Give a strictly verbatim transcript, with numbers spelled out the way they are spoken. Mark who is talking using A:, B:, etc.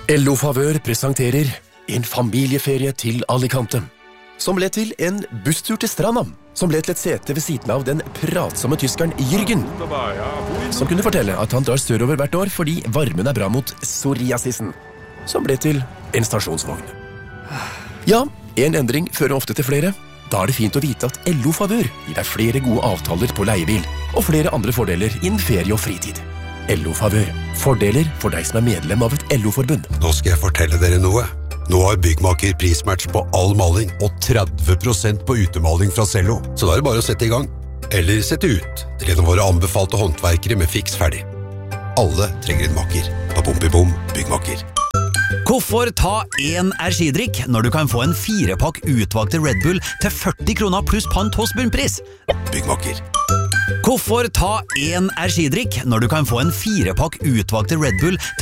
A: L O Favør presenterer en familieferie til Alicante, som ble til en busstur til stranda, som ble til et sete ved siden av den pratsomme tyskeren Jürgen, som kunne fortelle at han drar sørover hvert år fordi varmen er bra mot psoriasisen, som ble til en stasjonsvogn. Ja, en endring fører ofte til flere. Da er det fint å vite at L O Favør gir deg flere gode avtaler på leiebil, og flere andre fordeler innen ferie og fritid. L O Favør. Fordeler for deg som er medlem av et L O-forbund.
B: Nå skal jeg fortelle dere noe. Nå har Byggmaker prismatch på all maling og tretti prosent på utemaling fra Cello. Så da er det bare å sette i gang. Eller sette ut til en av våre anbefalte håndverkere med fiks ferdig. Alle trenger en maker. På Bompibom Byggmaker.
C: Hvorfor ta en energidrikk når du kan få en firepakk utvalgte Red Bull til førti kroner pluss pant hos Bunnpris?
B: Byggmaker.
C: Hvorfor ta en energidrikk når du kan få en firepakk utvalgte Red Bull